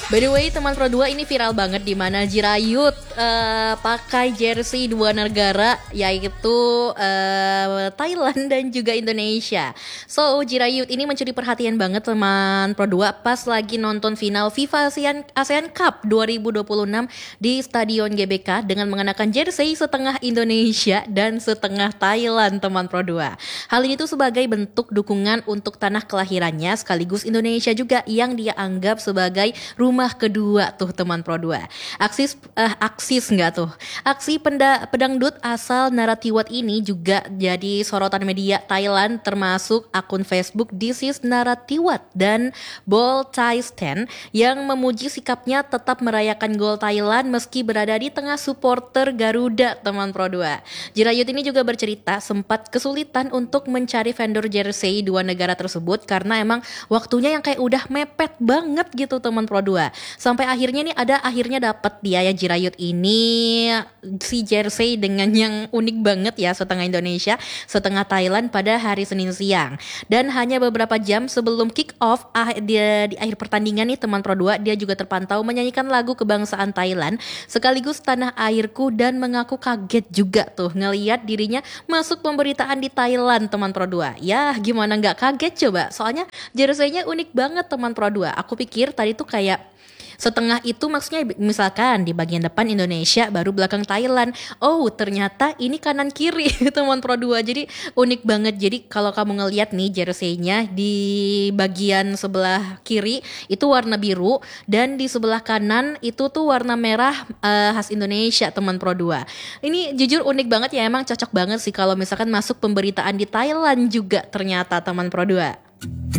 By the way, teman Pro 2 ini viral banget di mana Jirayut pakai jersey dua negara yaitu Thailand dan juga Indonesia. So, Jirayut ini mencuri perhatian banget teman Pro 2 pas lagi nonton final FIFA ASEAN Cup 2026 di Stadion GBK dengan mengenakan jersey setengah Indonesia dan setengah Thailand teman Pro 2. Hal ini tuh sebagai bentuk dukungan untuk tanah kelahirannya sekaligus Indonesia juga yang dia anggap sebagai rumah kedua tuh teman Pro 2. Aksi pedangdut asal Naratiwat ini juga jadi sorotan media Thailand termasuk akun Facebook This is Naratiwat dan Bol Thai Stand yang memuji sikapnya tetap merayakan gol Thailand meski berada di tengah supporter Garuda teman Pro 2. Jirayut ini juga bercerita sempat kesulitan untuk mencari vendor jersey dua negara tersebut karena emang waktunya yang kayak udah mepet banget gitu teman Pro 2. Sampai akhirnya dapat dia ya Jirayut ini si jersey dengan yang unik banget ya, setengah Indonesia, setengah Thailand pada hari Senin siang. Dan hanya beberapa jam sebelum kick off di akhir pertandingan nih teman Pro 2, dia juga terpantau menyanyikan lagu kebangsaan Thailand sekaligus tanah airku dan mengaku kaget juga tuh ngelihat dirinya masuk pemberitaan di Thailand teman Pro 2. Ya gimana nggak kaget coba, soalnya jersey-nya unik banget teman Pro 2. Aku pikir tadi tuh kayak setengah itu maksudnya misalkan di bagian depan Indonesia baru belakang Thailand. Oh ternyata ini kanan kiri teman Pro 2. Jadi unik banget. Jadi kalau kamu ngelihat nih jersey-nya di bagian sebelah kiri itu warna biru dan di sebelah kanan itu tuh warna merah khas Indonesia teman Pro 2. Ini jujur unik banget ya, emang cocok banget sih kalau misalkan masuk pemberitaan di Thailand juga ternyata teman Pro 2.